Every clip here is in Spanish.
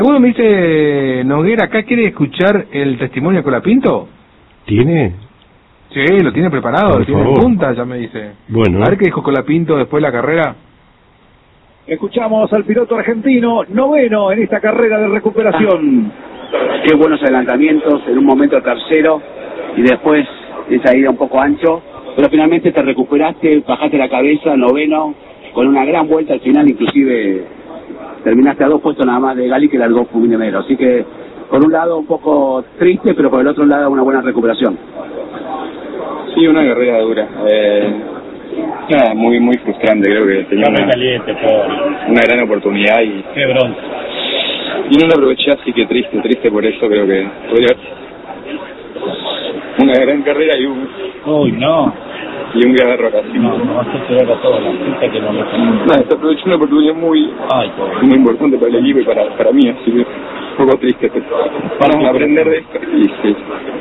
Uno me dice, Noguera, ¿acá quiere escuchar el testimonio de Colapinto? ¿Tiene? Sí, lo tiene preparado, lo tiene en punta, ya me dice. Bueno. A ver qué dijo Colapinto después de la carrera. Escuchamos al piloto argentino, noveno en esta carrera de recuperación. Qué buenos adelantamientos, en un momento tercero y después esa ida un poco ancho, pero finalmente te recuperaste, bajaste la cabeza, noveno, con una gran vuelta al final, inclusive terminaste a 2 puestos nada más de Gali, que largó Fuminemero. Así que por un lado un poco triste, pero por el otro lado una buena recuperación. Sí, una carrera dura. Muy frustrante, creo que tenía una gran oportunidad y no la aproveché, así que triste por eso. Creo que podría una gran carrera y un gran error así. Se aprovechó una oportunidad muy importante para el equipo y para mí, así que un poco triste, pero para aprender de esto. Y sí.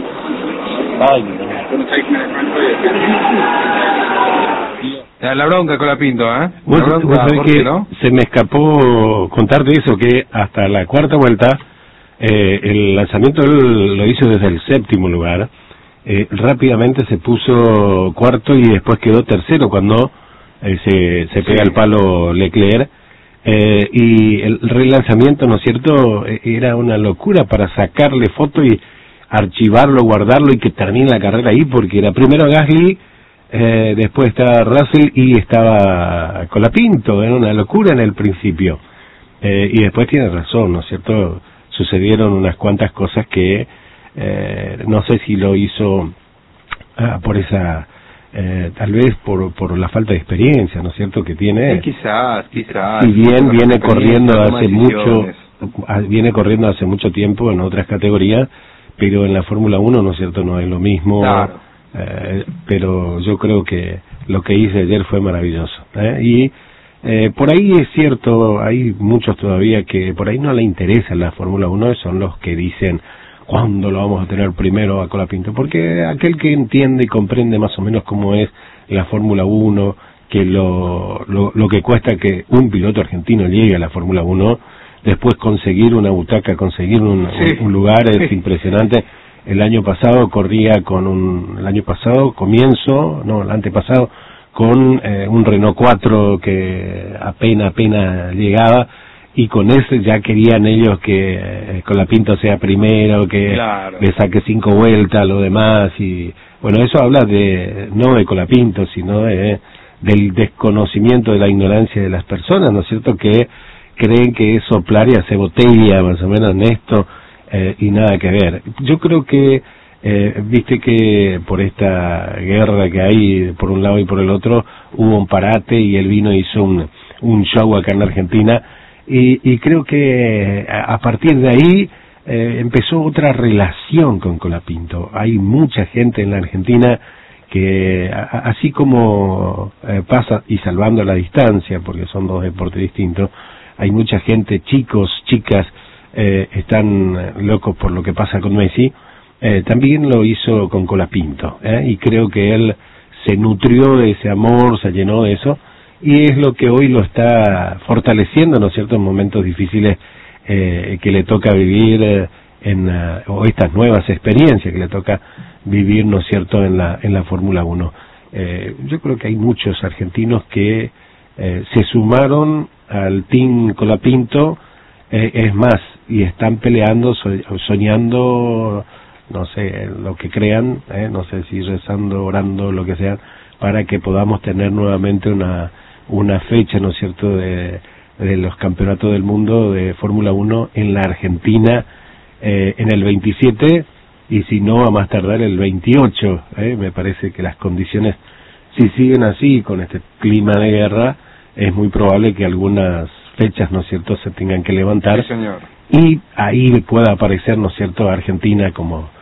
La bronca Colapinto, ¿eh? Vos sabés que ¿no? Se me escapó contarte eso, que hasta la cuarta vuelta, el lanzamiento él lo hizo desde el 7º lugar, rápidamente se puso cuarto y después quedó tercero cuando se pega el palo Leclerc, y el relanzamiento, ¿no es cierto?, era una locura para sacarle foto y archivarlo, guardarlo y que termine la carrera ahí, porque era primero Gasly, después estaba Russell y estaba Colapinto. Era una locura en el principio, y después tiene razón, ¿no es cierto? Sucedieron unas cuantas cosas que no sé si lo hizo por esa tal vez por la falta de experiencia, ¿no es cierto?, que tiene. Quizás si bien viene corriendo hace mucho tiempo en otras categorías, pero en la Fórmula 1, ¿no es cierto?, no es lo mismo. Claro. Pero yo creo que lo que hice ayer fue maravilloso, y por ahí es cierto, hay muchos todavía que por ahí no le interesa la Fórmula 1, son los que dicen ¿cuándo lo vamos a tener primero a Colapinto? Porque aquel que entiende y comprende más o menos cómo es la Fórmula 1, que lo que cuesta que un piloto argentino llegue a la Fórmula 1, después conseguir una butaca, conseguir un lugar es impresionante. El año pasado corría el antepasado, con un Renault 4 que apenas llegaba, y con ese ya querían ellos que Colapinto sea primero, que le saque 5 vueltas, lo demás, y bueno, eso habla no de Colapinto, sino del desconocimiento, de la ignorancia de las personas, ¿no es cierto?, que creen que es soplar y hacer botella, más o menos en esto, y nada que ver. Yo creo que viste que por esta guerra que hay por un lado y por el otro hubo un parate, y él vino y hizo un show acá en Argentina, y creo que a partir de ahí empezó otra relación con Colapinto. Hay mucha gente en la Argentina que, así como pasa, y salvando la distancia porque son dos deportes distintos, hay mucha gente, chicos, chicas, están locos por lo que pasa con Messi. También lo hizo con Colapinto, y creo que él se nutrió de ese amor, se llenó de eso, y es lo que hoy lo está fortaleciendo, ¿no es cierto?, en momentos difíciles que le toca vivir, o estas nuevas experiencias que le toca vivir, ¿no es cierto?, en la Fórmula 1. Yo creo que hay muchos argentinos que se sumaron al Team Colapinto, es más, y están peleando, soñando, no sé, lo que crean, no sé si rezando, orando, lo que sea, para que podamos tener nuevamente una fecha, ¿no es cierto?, de los campeonatos del mundo de Fórmula 1 en la Argentina, en el 27, y si no, a más tardar el 28. Me parece que las condiciones, si siguen así, con este clima de guerra, es muy probable que algunas fechas, ¿no es cierto?, se tengan que levantar. Sí, señor. Y ahí pueda aparecer, ¿no es cierto?, Argentina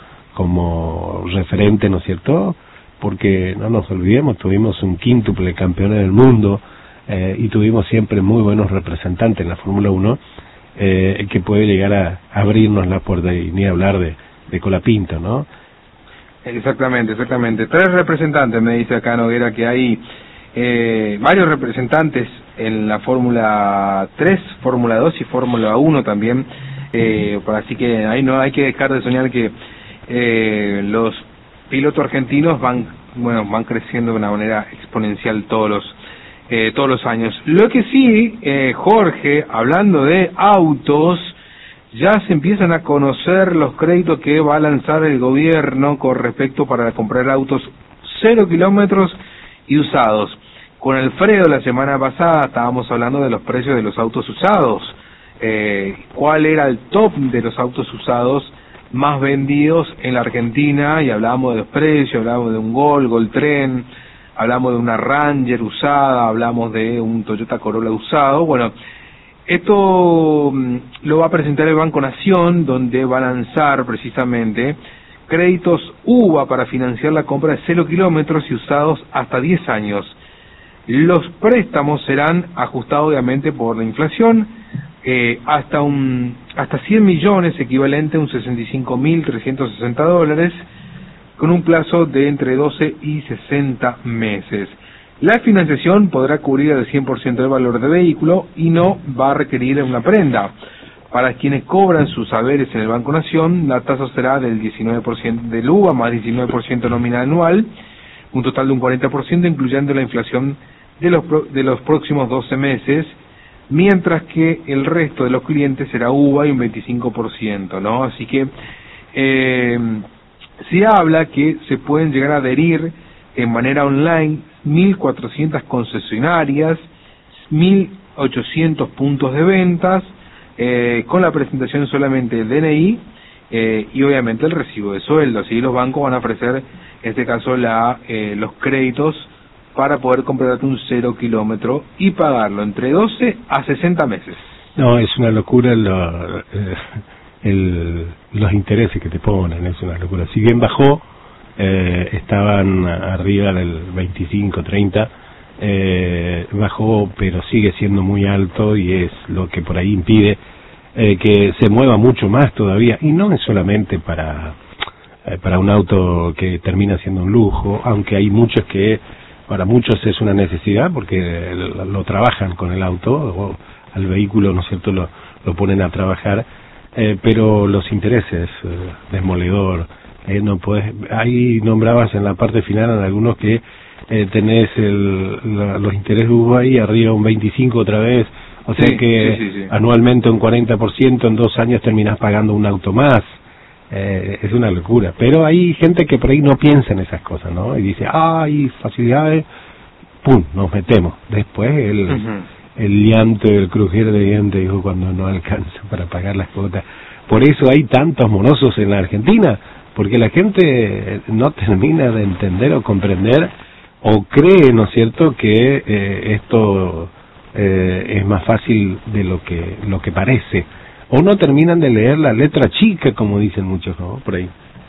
como referente, ¿no es cierto?, porque no nos olvidemos, tuvimos un quíntuple campeón del mundo, y tuvimos siempre muy buenos representantes en la Fórmula 1, que puede llegar a abrirnos la puerta, y ni hablar de Colapinto, ¿no? Exactamente. 3 representantes, me dice acá Noguera, que hay varios representantes en la Fórmula 3, Fórmula 2 y Fórmula 1 también, Así que ahí no hay que dejar de soñar que los pilotos argentinos van creciendo de una manera exponencial todos los años. Lo que sí, Jorge, hablando de autos, ya se empiezan a conocer los créditos que va a lanzar el gobierno con respecto para comprar autos 0 kilómetros y usados. Con Alfredo la semana pasada estábamos hablando de los precios de los autos usados, cuál era el top de los autos usados más vendidos en la Argentina, y hablábamos de los precios, hablábamos de un Gol Tren, hablamos de una Ranger usada, hablamos de un Toyota Corolla usado. Bueno, esto lo va a presentar el Banco Nación, donde va a lanzar precisamente créditos UVA para financiar la compra de 0 kilómetros y usados hasta 10 años. Los préstamos serán ajustados obviamente por la inflación, hasta 100 millones, equivalente a un $65.360, con un plazo de entre 12 y 60 meses. La financiación podrá cubrir el 100% del valor del vehículo y no va a requerir una prenda. Para quienes cobran sus haberes en el Banco Nación, la tasa será del 19% del UVA más 19% nómina anual, un total de un 40%, incluyendo la inflación de los próximos 12 meses, mientras que el resto de los clientes será UVA y un 25%, ¿no? Así que se habla que se pueden llegar a adherir en manera online 1.400 concesionarias, 1.800 puntos de ventas, con la presentación solamente del DNI y obviamente el recibo de sueldo. Así los bancos van a ofrecer, en este caso, los créditos para poder comprarte un 0 kilómetro y pagarlo entre 12 a 60 meses. No, es una locura los intereses que te ponen, es una locura. Si bien bajó, estaban arriba del 25, 30, bajó, pero sigue siendo muy alto, y es lo que por ahí impide que se mueva mucho más todavía, y no es solamente para un auto que termina siendo un lujo, aunque hay muchos que para muchos es una necesidad porque lo trabajan con el auto, o al vehículo, ¿no es cierto?, lo ponen a trabajar, pero los intereses, demoledor, no puedes, ahí nombrabas en la parte final en algunos que tenés los intereses UVA ahí arriba un 25 otra vez, o sea que anualmente un 40%, en 2 años terminás pagando un auto más. Es una locura, pero hay gente que por ahí no piensa en esas cosas, ¿no? Y dice, hay facilidades, pum, nos metemos. Después el llanto, el crujir de dientes, dijo, cuando no alcanza para pagar las cuotas. Por eso hay tantos morosos en la Argentina, porque la gente no termina de entender o comprender, o cree, ¿no es cierto?, que esto es más fácil de lo que parece. O no terminan de leer la letra chica, como dicen muchos, ¿no?, por ahí.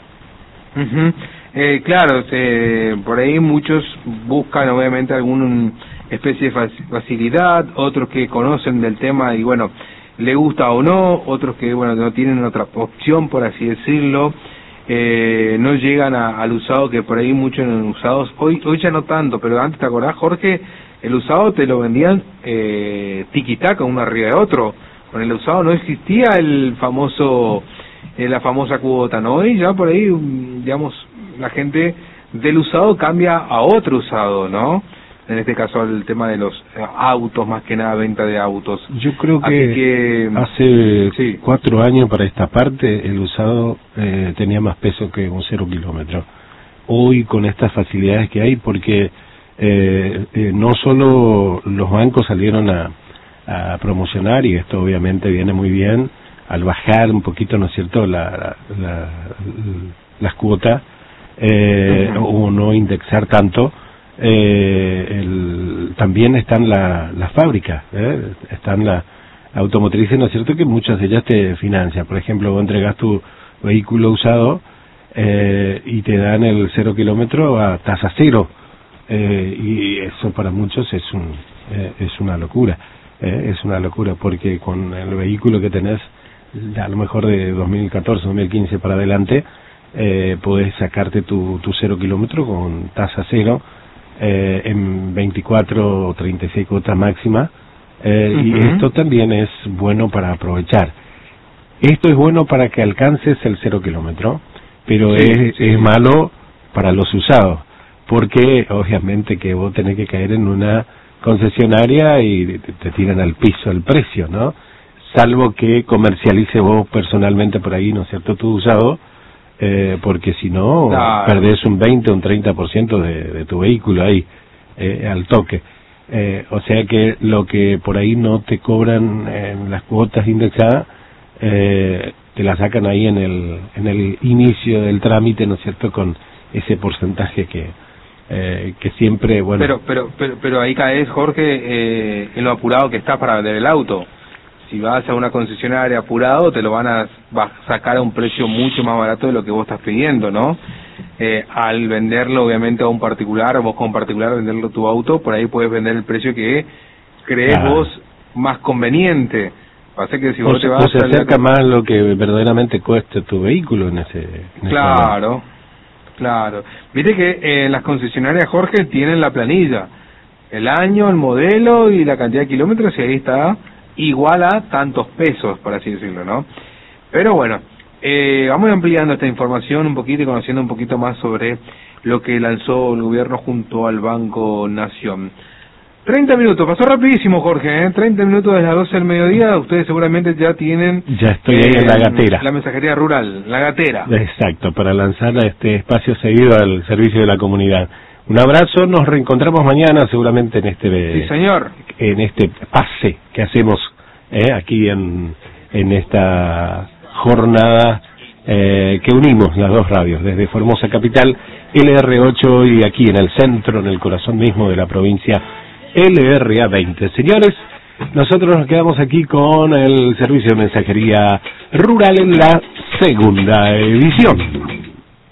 Claro, por ahí muchos buscan obviamente alguna especie de facilidad, otros que conocen del tema y bueno, le gusta o no, otros que bueno, no tienen otra opción, por así decirlo, no llegan al usado, que por ahí muchos en usados, hoy ya no tanto, pero antes, ¿te acordás, Jorge? El usado te lo vendían tiquitaca uno arriba de otro. Con el usado no existía la famosa cuota, ¿no? Y ya por ahí, digamos, la gente del usado cambia a otro usado, ¿no? En este caso el tema de los autos, más que nada venta de autos. Yo creo que hace 4 años para esta parte el usado tenía más peso que un 0 kilómetro. Hoy con estas facilidades que hay, porque no solo los bancos salieron a promocionar, y esto obviamente viene muy bien al bajar un poquito, ¿no es cierto?, las cuotas, o no indexar tanto. También están las fábricas, están las automotrices, ¿no es cierto?, que muchas de ellas te financian. Por ejemplo, vos entregas tu vehículo usado y te dan el 0 kilómetro a tasa cero, y eso para muchos es una locura. Es una locura, porque con el vehículo que tenés, a lo mejor de 2014, 2015 para adelante, podés sacarte tu 0 kilómetro con tasa cero, en 24 o 36 cuotas máximas, y esto también es bueno para aprovechar. esto es bueno para que alcances el 0 kilómetro, pero es malo para los usados, porque obviamente que vos tenés que caer en una concesionaria y te tiran al piso el precio, ¿no? Salvo que comercialice vos personalmente por ahí, ¿no es cierto?, tu usado, porque si no, perdés un 20 o un 30% de tu vehículo ahí, al toque. O sea que lo que por ahí no te cobran en las cuotas indexadas, te la sacan ahí en el inicio del trámite, ¿no es cierto?, con ese porcentaje que siempre, bueno... Pero ahí caes, Jorge, en lo apurado que estás para vender el auto. Si vas a una concesionaria apurado, te lo van a sacar a un precio mucho más barato de lo que vos estás pidiendo, ¿no? Al venderlo, obviamente, a un particular, vos con particular venderlo tu auto, por ahí puedes vender el precio que crees vos más conveniente. Pasa que si vos te vas se acerca más lo que verdaderamente cuesta tu vehículo en ese Claro. Viste que las concesionarias, Jorge, tienen la planilla, el año, el modelo y la cantidad de kilómetros, y ahí está igual a tantos pesos, por así decirlo, ¿no? Pero bueno, vamos ampliando esta información un poquito y conociendo un poquito más sobre lo que lanzó el gobierno junto al Banco Nación. 30 minutos, pasó rapidísimo, Jorge, 30 minutos desde las 12 del mediodía, ustedes seguramente ya tienen... Ya estoy ahí en la gatera. La mensajería rural, la gatera. Exacto, para lanzar este espacio seguido al servicio de la comunidad. Un abrazo, nos reencontramos mañana seguramente en Sí, señor. En este pase que hacemos aquí en esta jornada que unimos las dos radios, desde Formosa Capital, LR8, y aquí en el centro, en el corazón mismo de la provincia, LRA 20. Señores, nosotros nos quedamos aquí con el servicio de mensajería rural en la segunda edición.